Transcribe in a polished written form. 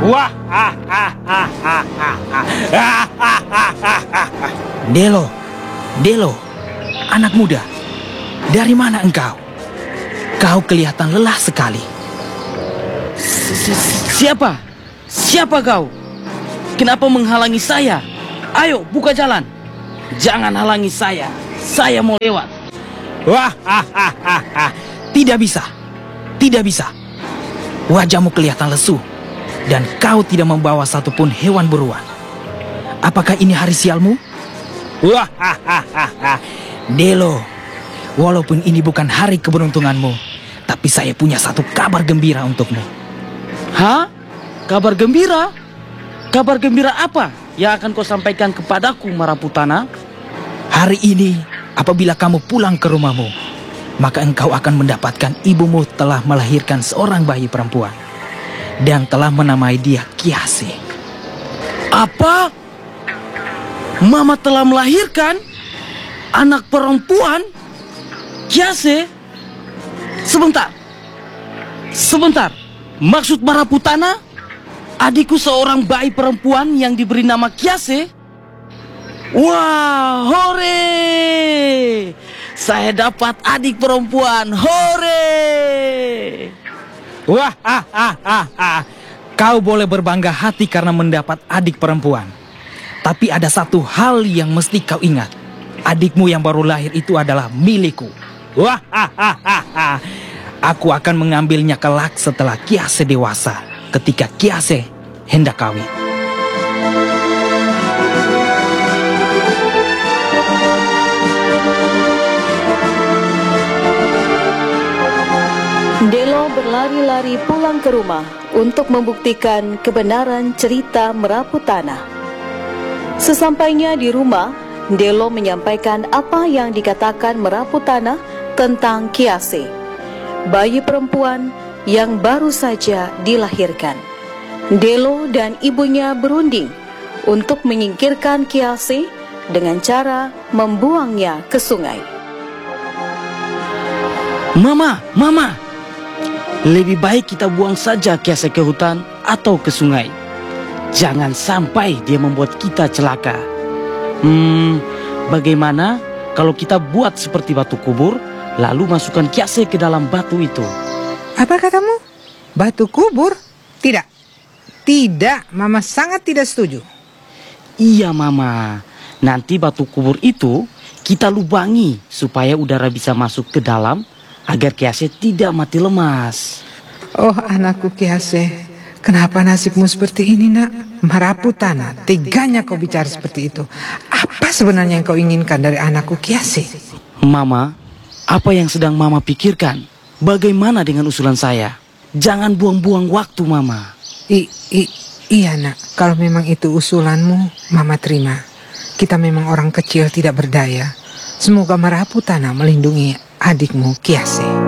Wah, Delo, Delo, anak muda, dari mana engkau? Kau kelihatan lelah sekali. Siapa? Siapa kau? Kenapa menghalangi saya? Ayo, buka jalan. Jangan halangi saya. Saya mau lewat. Wah, tidak bisa, tidak bisa. Wajahmu kelihatan lesu, dan kau tidak membawa satupun hewan buruan. Apakah ini hari sialmu? Wah, Delo, walaupun ini bukan hari keberuntunganmu, tapi saya punya satu kabar gembira untukmu. Hah? Kabar gembira? Kabar gembira apa yang akan kau sampaikan kepadaku, Maraputana? Hari ini, apabila kamu pulang ke rumahmu, maka engkau akan mendapatkan ibumu telah melahirkan seorang bayi perempuan dan telah menamai dia Kiase. Apa? Mama telah melahirkan anak perempuan? Kiase? Sebentar. Maksud Maraputana, adikku seorang bayi perempuan yang diberi nama Kiase? Wah, hore! Saya dapat adik perempuan, hore! Wah, kau boleh berbangga hati karena mendapat adik perempuan. Tapi ada satu hal yang mesti kau ingat. Adikmu yang baru lahir itu adalah milikku. Wah, aku akan mengambilnya kelak setelah Kiase dewasa, ketika Kiase hendak kawin. Delo berlari-lari pulang ke rumah untuk membuktikan kebenaran cerita Maraputana. Sesampainya di rumah, Delo menyampaikan apa yang dikatakan Maraputana tentang Kiase, bayi perempuan yang baru saja dilahirkan. Delo dan ibunya berunding untuk menyingkirkan Kiase dengan cara membuangnya ke sungai. Mama! Lebih baik kita buang saja Kiase ke hutan atau ke sungai. Jangan sampai dia membuat kita celaka. Bagaimana kalau kita buat seperti batu kubur, lalu masukkan Kiase ke dalam batu itu? Apa katamu? Batu kubur? Tidak, Mama sangat tidak setuju. Iya, Mama. Nanti batu kubur itu kita lubangi supaya udara bisa masuk ke dalam agar Kiase tidak mati lemas. Oh, anakku Kiase, kenapa nasibmu seperti ini, nak? Maraputana, teganya kau bicara seperti itu. Apa sebenarnya yang kau inginkan dari anakku Kiase? Mama, apa yang sedang Mama pikirkan? Bagaimana dengan usulan saya? Jangan buang-buang waktu, Mama. Iya, nak. Kalau memang itu usulanmu, Mama terima. Kita memang orang kecil tidak berdaya. Semoga Maraputana melindungi adikmu Kiase.